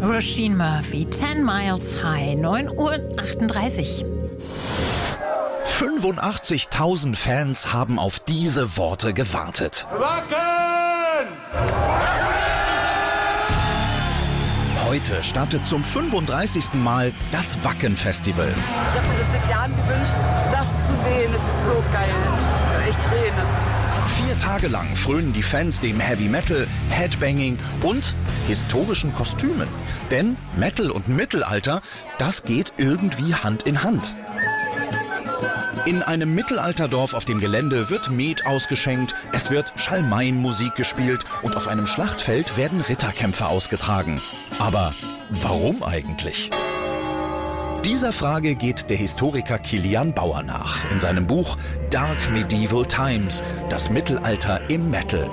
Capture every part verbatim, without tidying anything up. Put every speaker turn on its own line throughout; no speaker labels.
Roisin Murphy, Ten Miles High, neun Uhr achtunddreißig.
fünfundachtzigtausend Fans haben auf diese Worte gewartet.
Wacken!
Heute startet zum fünfunddreißigsten Mal das Wacken-Festival.
Ich habe mir das seit Jahren gewünscht, das zu sehen. Es ist so geil. Ich hab echt Tränen. Das ist
Vier Tage lang frönen die Fans dem Heavy Metal, Headbanging und historischen Kostümen. Denn Metal und Mittelalter, das geht irgendwie Hand in Hand. In einem Mittelalterdorf auf dem Gelände wird Met ausgeschenkt, es wird Schalmeienmusik gespielt und auf einem Schlachtfeld werden Ritterkämpfe ausgetragen. Aber warum eigentlich? Dieser Frage geht der Historiker Kilian Bauer nach in seinem Buch Dark Medieval Times, das Mittelalter im Metal.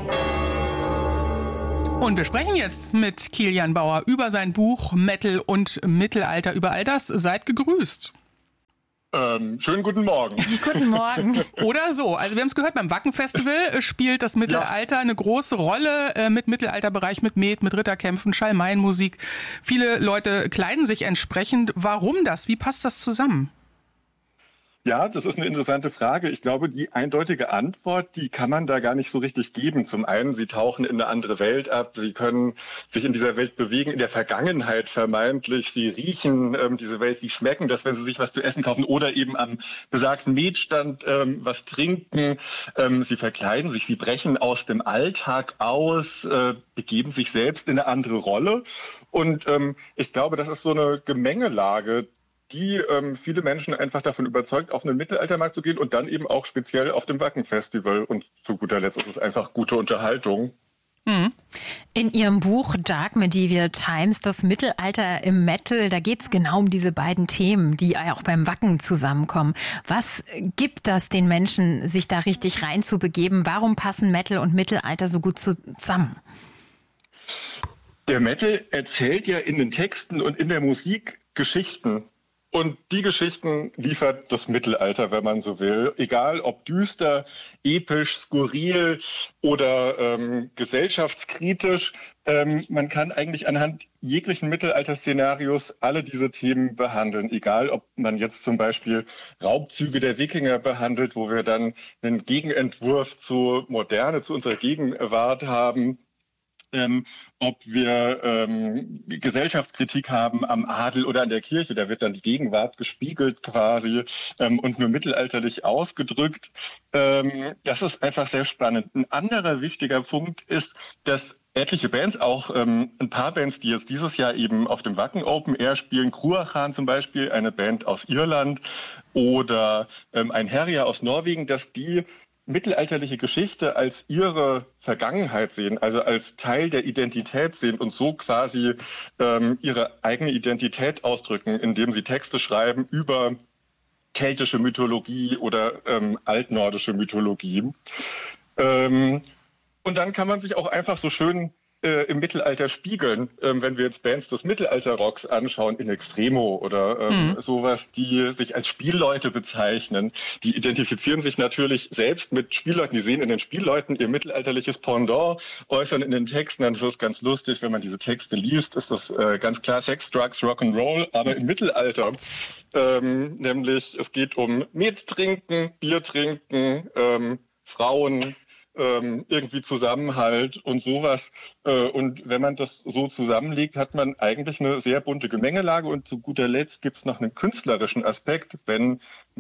Und wir sprechen jetzt mit Kilian Bauer über sein Buch Metal und Mittelalter. Über all das seid gegrüßt.
Ähm, schönen guten Morgen.
Guten Morgen.
Oder so. Also wir haben es gehört, beim Wacken-Festival spielt das Mittelalter eine große Rolle äh, mit Mittelalterbereich, mit Met, mit Ritterkämpfen, Schalmeienmusik. Viele Leute kleiden sich entsprechend. Warum das? Wie passt das zusammen?
Ja, das ist eine interessante Frage. Ich glaube, die eindeutige Antwort, die kann man da gar nicht so richtig geben. Zum einen, sie tauchen in eine andere Welt ab, sie können sich in dieser Welt bewegen, in der Vergangenheit vermeintlich, sie riechen ähm, diese Welt, sie schmecken das, wenn sie sich was zu essen kaufen oder eben am besagten Metstand ähm, was trinken. Ähm, sie verkleiden sich, sie brechen aus dem Alltag aus, äh, begeben sich selbst in eine andere Rolle. Und ähm, ich glaube, das ist so eine Gemengelage, die ähm, viele Menschen einfach davon überzeugt, auf einen Mittelaltermarkt zu gehen und dann eben auch speziell auf dem Wacken-Festival. Und zu guter Letzt ist es einfach gute Unterhaltung.
In Ihrem Buch Dark Medieval Times, das Mittelalter im Metal, da geht es genau um diese beiden Themen, die auch beim Wacken zusammenkommen. Was gibt das den Menschen, sich da richtig reinzubegeben? Warum passen Metal und Mittelalter so gut zusammen?
Der Metal erzählt ja in den Texten und in der Musik Geschichten. Und die Geschichten liefert das Mittelalter, wenn man so will. Egal ob düster, episch, skurril oder ähm, gesellschaftskritisch. Ähm, man kann eigentlich anhand jeglichen Mittelalter-Szenarios alle diese Themen behandeln. Egal ob man jetzt zum Beispiel Raubzüge der Wikinger behandelt, wo wir dann einen Gegenentwurf zur Moderne, zu unserer Gegenwart haben. Ähm, ob wir ähm, Gesellschaftskritik haben am Adel oder an der Kirche, da wird dann die Gegenwart gespiegelt quasi ähm, und nur mittelalterlich ausgedrückt. Ähm, das ist einfach sehr spannend. Ein anderer wichtiger Punkt ist, dass etliche Bands, auch ähm, ein paar Bands, die jetzt dieses Jahr eben auf dem Wacken Open Air spielen, Cruachan zum Beispiel, eine Band aus Irland oder ähm, ein Herria aus Norwegen, dass die mittelalterliche Geschichte als ihre Vergangenheit sehen, also als Teil der Identität sehen und so quasi ähm, ihre eigene Identität ausdrücken, indem sie Texte schreiben über keltische Mythologie oder ähm, altnordische Mythologie. Ähm, und dann kann man sich auch einfach so schön äh, im Mittelalter spiegeln, ähm, wenn wir jetzt Bands des Mittelalter-Rocks anschauen, in Extremo oder ähm, mhm. sowas, die sich als Spielleute bezeichnen. Die identifizieren sich natürlich selbst mit Spielleuten. Die sehen in den Spielleuten ihr mittelalterliches Pendant, äußern in den Texten. Dann ist es ganz lustig, wenn man diese Texte liest, ist das äh, ganz klar Sex, Drugs, Rock'n'Roll, aber im Mittelalter. Ähm, nämlich es geht um Met trinken, Bier trinken, ähm, Frauen, Ähm, irgendwie Zusammenhalt und sowas. Äh, und wenn man das so zusammenlegt, hat man eigentlich eine sehr bunte Gemengelage. Und zu guter Letzt gibt es noch einen künstlerischen Aspekt, wenn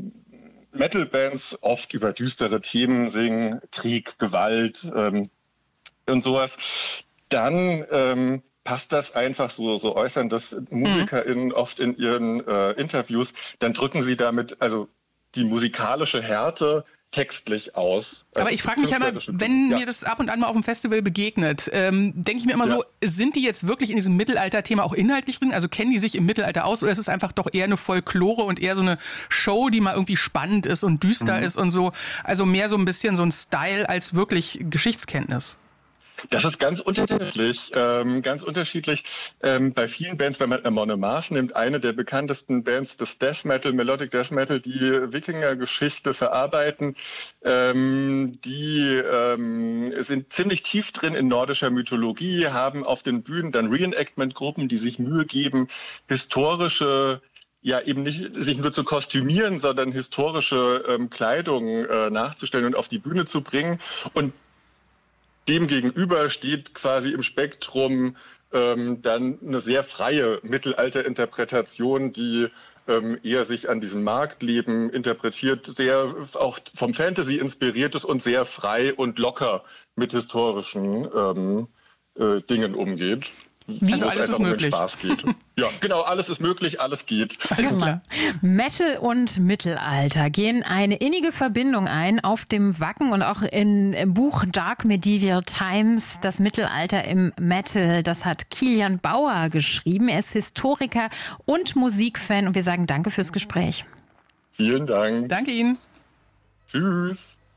Metal-Bands oft über düstere Themen singen, Krieg, Gewalt ähm, und sowas, dann ähm, passt das einfach so, so äußern das MusikerInnen mhm. oft in ihren äh, Interviews, dann drücken sie damit also die musikalische Härte textlich aus.
Aber also ich frage mich einmal, wenn ja. mir das ab und an mal auf dem Festival begegnet, ähm, denke ich mir immer ja. so, sind die jetzt wirklich in diesem Mittelalter-Thema auch inhaltlich drin? Also kennen die sich im Mittelalter aus oder ist es einfach doch eher eine Folklore und eher so eine Show, die mal irgendwie spannend ist und düster mhm. ist und so? Also mehr so ein bisschen so ein Style als wirklich Geschichtskenntnis.
Das ist ganz unterschiedlich, ähm, ganz unterschiedlich. Ähm, bei vielen Bands, wenn man Amon Amarth nimmt, eine der bekanntesten Bands des Death Metal, Melodic Death Metal, die Wikinger-Geschichte verarbeiten, ähm, die ähm, sind ziemlich tief drin in nordischer Mythologie, haben auf den Bühnen dann Reenactment-Gruppen, die sich Mühe geben, historische ja eben nicht sich nur zu kostümieren, sondern historische ähm, Kleidung äh, nachzustellen und auf die Bühne zu bringen. Und dem gegenüber steht quasi im Spektrum ähm, dann eine sehr freie Mittelalterinterpretation, die ähm, eher sich an diesem Marktleben interpretiert, sehr auch vom Fantasy inspiriert ist und sehr frei und locker mit historischen ähm, äh, Dingen umgeht.
Wie? Also alles ist möglich.
Spaß geht. Ja, genau, alles ist möglich, alles geht.
Alles klar. Metal und Mittelalter gehen eine innige Verbindung ein auf dem Wacken und auch in, im Buch Dark Medieval Times, das Mittelalter im Metal. Das hat Kilian Bauer geschrieben. Er ist Historiker und Musikfan und wir sagen danke fürs Gespräch.
Vielen Dank.
Danke Ihnen.
Tschüss.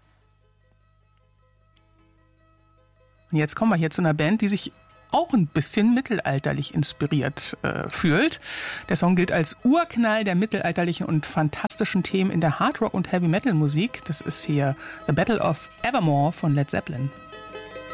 Und jetzt kommen wir hier zu einer Band, die sich auch ein bisschen mittelalterlich inspiriert äh, fühlt. Der Song gilt als Urknall der mittelalterlichen und fantastischen Themen in der Hardrock- und Heavy-Metal-Musik. Das ist hier The Battle of Evermore von Led Zeppelin.